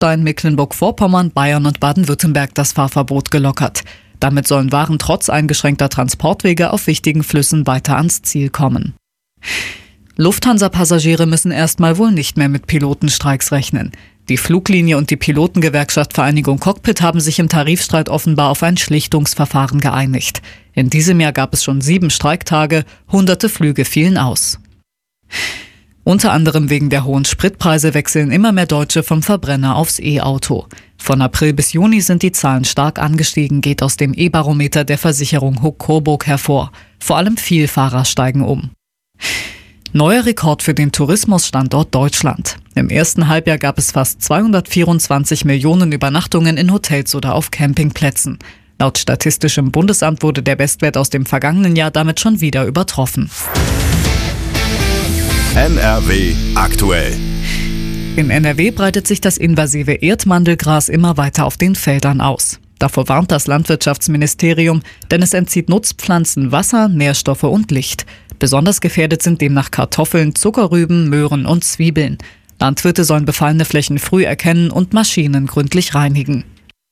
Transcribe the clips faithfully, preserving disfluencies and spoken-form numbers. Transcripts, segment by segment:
da in Mecklenburg-Vorpommern, Bayern und Baden-Württemberg das Fahrverbot gelockert. Damit sollen Waren trotz eingeschränkter Transportwege auf wichtigen Flüssen weiter ans Ziel kommen. Lufthansa-Passagiere müssen erstmal wohl nicht mehr mit Pilotenstreiks rechnen. Die Fluglinie und die Pilotengewerkschaft Vereinigung Cockpit haben sich im Tarifstreit offenbar auf ein Schlichtungsverfahren geeinigt. In diesem Jahr gab es schon sieben Streiktage, hunderte Flüge fielen aus. Unter anderem wegen der hohen Spritpreise wechseln immer mehr Deutsche vom Verbrenner aufs E-Auto. Von April bis Juni sind die Zahlen stark angestiegen, geht aus dem E-Barometer der Versicherung Huck-Coburg hervor. Vor allem Vielfahrer steigen um. Neuer Rekord für den Tourismusstandort Deutschland. Im ersten Halbjahr gab es fast zweihundertvierundzwanzig Millionen Übernachtungen in Hotels oder auf Campingplätzen. Laut Statistischem Bundesamt wurde der Bestwert aus dem vergangenen Jahr damit schon wieder übertroffen. N R W aktuell. In N R W breitet sich das invasive Erdmandelgras immer weiter auf den Feldern aus. Davor warnt das Landwirtschaftsministerium, denn es entzieht Nutzpflanzen Wasser, Nährstoffe und Licht. Besonders gefährdet sind demnach Kartoffeln, Zuckerrüben, Möhren und Zwiebeln. Landwirte sollen befallene Flächen früh erkennen und Maschinen gründlich reinigen.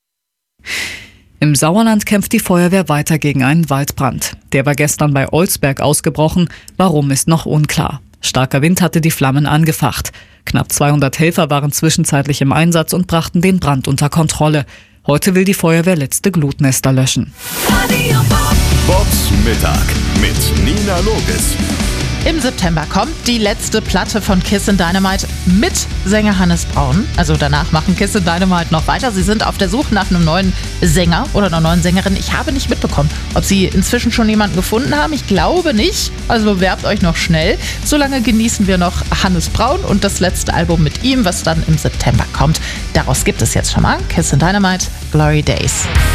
Im Sauerland kämpft die Feuerwehr weiter gegen einen Waldbrand. Der war gestern bei Olsberg ausgebrochen. Warum, ist noch unklar. Starker Wind hatte die Flammen angefacht. Knapp zweihundert Helfer waren zwischenzeitlich im Einsatz und brachten den Brand unter Kontrolle. Heute will die Feuerwehr letzte Glutnester löschen. Bobs Mittag mit Nina Logis. Im September kommt die letzte Platte von Kiss and Dynamite mit Sänger Hannes Braun. Also danach machen Kiss and Dynamite noch weiter. Sie sind auf der Suche nach einem neuen Sänger oder einer neuen Sängerin. Ich habe nicht mitbekommen, ob sie inzwischen schon jemanden gefunden haben. Ich glaube nicht. Also bewerbt euch noch schnell. Solange genießen wir noch Hannes Braun und das letzte Album mit ihm, was dann im September kommt. Daraus gibt es jetzt schon mal Kiss and Dynamite, Glory Days.